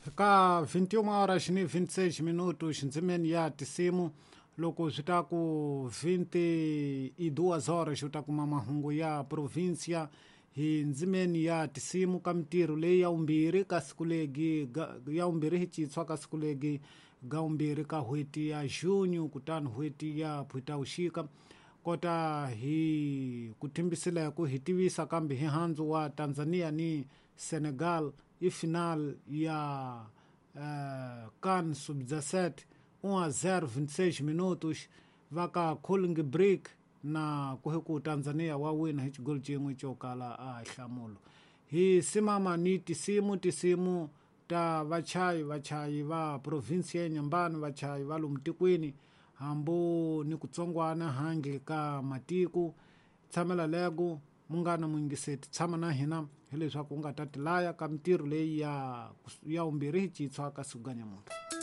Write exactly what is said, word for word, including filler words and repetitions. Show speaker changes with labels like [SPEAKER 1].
[SPEAKER 1] Ka vinte e uma horas ni vinte e seis minutos ndzimeni ya tisimu loko swi ta ku vinte e duas horas u ta kuma mahungu ya provincia hi ndzimeni ya tisimu ka mintirho leyi ya vumbirhi ka siku legi ya vumbirhi hi titshwa ka siku legi ga vumbirhi ka hweti ya junyu kutani hweti ya phuitavuxika kota hi ku tshembisileku hi tivisa kambe hi handzu wa Tanzania ni Senegal i final ya uh, CAN sub dezessete um a zero vinte e seis minutos vaka cooling break na kuhe ku Tanzania wa wina hi xigoli cin'we xo kala a nhlamulo hi simama ni tisimu tisimu ta vachayi vachayi va provinsia ya Nyambani vachayi va lomu tikweni hambu ni kutsongwana handle ka matiko tshamela lego mungana muingiseti tshama na hina hi leswaku u nga ta tilaya ka mintirho leyi ya ya vumbirhi hi titshwa ka siku ga nyamutlha.